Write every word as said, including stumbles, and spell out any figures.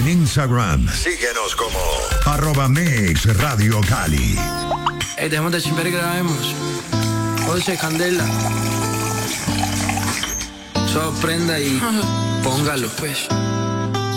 En Instagram, síguenos como arroba Mix Radio Cali. Ey, dejemos de chimper y grabemos. José Candela. Sorprenda y póngalo, pues.